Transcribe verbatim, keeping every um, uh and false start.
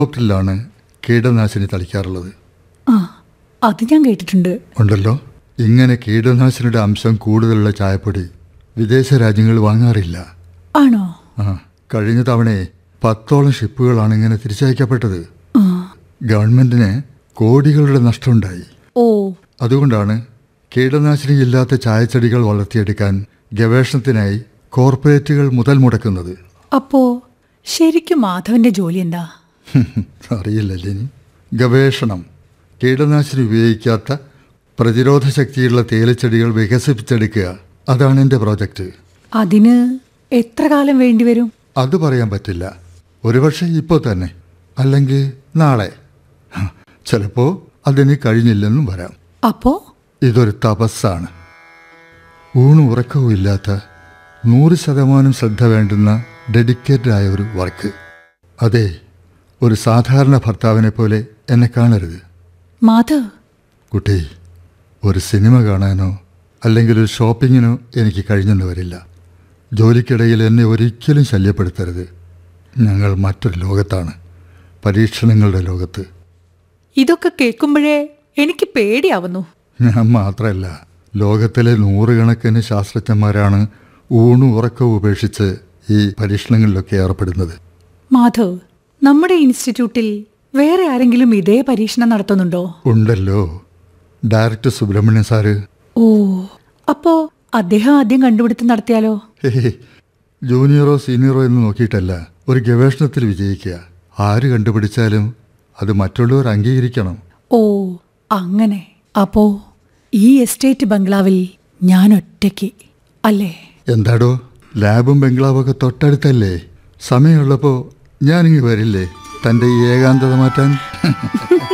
ഹെലികോപ്റ്ററിലാണ് കീടനാശിനി തളിക്കാറുള്ളത്. ആ അത് ഞാൻ കേട്ടിട്ടുണ്ട്. ഉണ്ടല്ലോ. ഇങ്ങനെ കീടനാശിനിയുടെ അംശം കൂടുതലുള്ള ചായപ്പൊടി വിദേശ രാജ്യങ്ങൾ വാങ്ങാറില്ല. ആണോ? ആ കഴിഞ്ഞ തവണയെ പത്തോളം ഷിപ്പുകളാണ് ഇങ്ങനെ തിരിച്ചയക്കപ്പെട്ടത്. ആ. ഗവൺമെന്റിന് കോടികളുടെ നഷ്ടമുണ്ടായി. ഓ. അതുകൊണ്ടാണ് കീടനാശിനി ഇല്ലാത്ത ചായച്ചെടികൾ വളർത്തിയെടുക്കാൻ ഗവേഷണത്തിനായി കോർപ്പറേറ്റുകൾ മുതൽ മുടക്കുന്നത്. അപ്പോ ശരിക്കും മാധവന്റെ ജോലി എന്താ? അറിയില്ലല്ലേ ഇനി. ഗവേഷണം. കീടനാശിനി ഉപയോഗിക്കാത്ത പ്രതിരോധ ശക്തിയുള്ള തേയിലച്ചെടികൾ വികസിപ്പിച്ചെടുക്കുക, അതാണ് എൻ്റെ പ്രോജക്റ്റ്. അതിന് എത്ര കാലം വേണ്ടിവരും? അത് പറയാൻ പറ്റില്ല. ഒരുപക്ഷെ ഇപ്പോൾ തന്നെ, അല്ലെങ്കിൽ നാളെ, ചിലപ്പോൾ അതിന് കഴിഞ്ഞില്ലെന്നും വരാം. അപ്പോ ഇതൊരു തപസ്സാണ്. ഊണും ഉറക്കവും ഇല്ലാത്ത നൂറ് ശതമാനം ശ്രദ്ധ വേണ്ടുന്ന ഡെഡിക്കേറ്റഡ് ആയ ഒരു വർക്ക്. അതെ, ഒരു സാധാരണ ഭർത്താവിനെ പോലെ എന്നെ കാണരുത്. മാധവ് കുട്ടി, ഒരു സിനിമ കാണാനോ അല്ലെങ്കിൽ ഒരു ഷോപ്പിങ്ങിനോ എനിക്ക് കഴിഞ്ഞെന്ന് വരില്ല. ജോലിക്കിടയിൽ എന്നെ ഒരിക്കലും ശല്യപ്പെടുത്തരുത്. ഞങ്ങൾ മറ്റൊരു ലോകത്താണ്, പരീക്ഷണങ്ങളുടെ ലോകത്ത്. ഇതൊക്കെ കേൾക്കുമ്പോഴേ എനിക്ക് പേടിയാവുന്നു. ഞാൻ മാത്രമല്ല, ലോകത്തിലെ നൂറുകണക്കിന് ശാസ്ത്രജ്ഞന്മാരാണ് ഊണും ഉറക്കവും ഉപേക്ഷിച്ച് ഈ പരീക്ഷണങ്ങളിലൊക്കെ ഏർപ്പെടുന്നത്. മാധവ്, നമ്മുടെ ഇൻസ്റ്റിറ്റ്യൂട്ടിൽ വേറെ ആരെങ്കിലും ഇതേ പരീക്ഷണം നടത്തുന്നുണ്ടോ? ഉണ്ടല്ലോ, ഡയറക്ടർ സുബ്രഹ്മണ്യൻ സാറ്. ഓ, അപ്പോ അദ്ദേഹം ആദ്യം കണ്ടുപിടുത്തം നടത്തിയാലോ? ഹേ, ജൂനിയറോ സീനിയറോ എന്ന് നോക്കിയിട്ടല്ല ഒരു ഗവേഷണത്തിൽ വിജയിക്കുക. ആര് കണ്ടുപിടിച്ചാലും അത് മറ്റുള്ളവർ അംഗീകരിക്കണം. ഓ അങ്ങനെ. അപ്പോ ഈ എസ്റ്റേറ്റ് ബംഗ്ലാവിൽ ഞാൻ ഒറ്റയ്ക്ക് അല്ലേ? എന്താടോ, ലാബും ബംഗ്ലാവൊക്കെ തൊട്ടടുത്തല്ലേ? സമയമുള്ളപ്പോൾ ഞാനിങ്ങ് വരില്ലേ തൻ്റെ ഈ ഏകാന്തത മാറ്റാൻ?